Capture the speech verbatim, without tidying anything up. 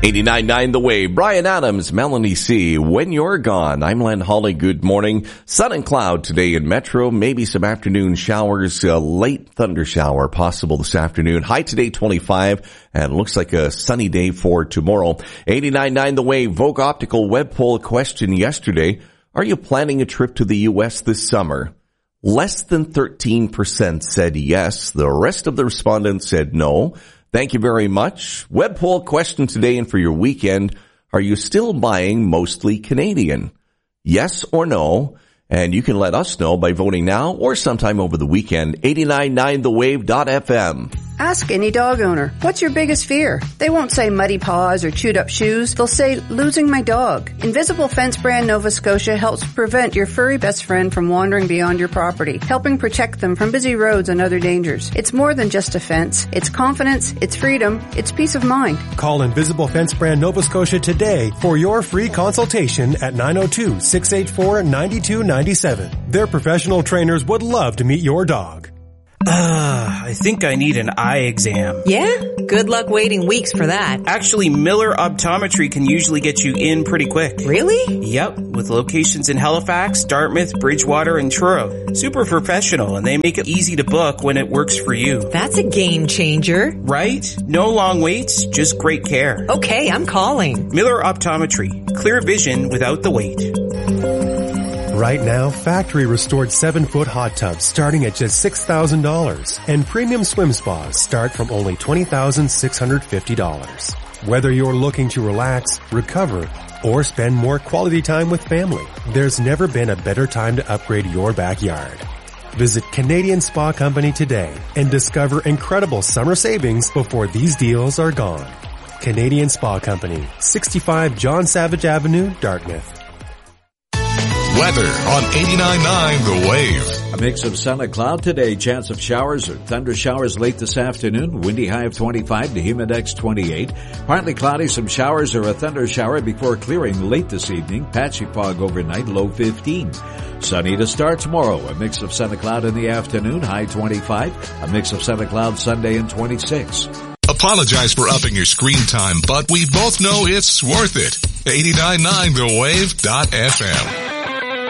eighty-nine point nine The Wave. Brian Adams, Melanie C. When You're Gone. I'm Len Hawley. Good morning. Sun and cloud today in Metro. Maybe some afternoon showers. A late thunder shower possible this afternoon. High today twenty-five, and looks like a sunny day for tomorrow. eighty-nine point nine The Wave. Vogue Optical web poll question yesterday. Are you planning a trip to the U S this summer? Less than thirteen percent said yes. The rest of the respondents said no. Thank you very much. Web poll question today and for your weekend. Are you still buying mostly Canadian? Yes or no? And you can let us know by voting now or sometime over the weekend. eighty-nine point nine the wave dot f m. Ask any dog owner, what's your biggest fear? They won't say muddy paws or chewed up shoes. They'll say, losing my dog. Invisible Fence brand Nova Scotia helps prevent your furry best friend from wandering beyond your property, helping protect them from busy roads and other dangers. It's more than just a fence. It's confidence, it's freedom, it's peace of mind. Call Invisible Fence brand Nova Scotia today for your free consultation at nine oh two, six eight four, nine two nine seven. Their professional trainers would love to meet your dog. Uh, I think I need an eye exam. Yeah? Good luck waiting weeks for that. Actually, Miller Optometry can usually get you in pretty quick. Really? Yep, with locations in Halifax, Dartmouth, Bridgewater, and Truro. Super professional, and they make it easy to book when it works for you. That's a game changer. Right? No long waits, just great care. Okay, I'm calling. Miller Optometry. Clear vision without the wait. Right now, factory restored seven foot hot tubs starting at just six thousand dollars, and premium swim spas start from only twenty thousand six hundred fifty dollars. Whether you're looking to relax, recover, or spend more quality time with family, there's never been a better time to upgrade your backyard. Visit Canadian Spa Company today and discover incredible summer savings before these deals are gone. Canadian Spa Company, sixty-five John Savage Avenue, Dartmouth. Weather on eighty-nine point nine The Wave. A mix of sun and cloud today. Chance of showers or thunder showers late this afternoon. Windy high of twenty-five, the humidex twenty-eight. Partly cloudy, some showers or a thunder shower before clearing late this evening. Patchy fog overnight, low fifteen. Sunny to start tomorrow. A mix of sun and cloud in the afternoon, high twenty-five. A mix of sun and cloud Sunday and twenty-six. Apologize for upping your screen time, but we both know it's worth it. eighty-nine point nine the wave dot f m.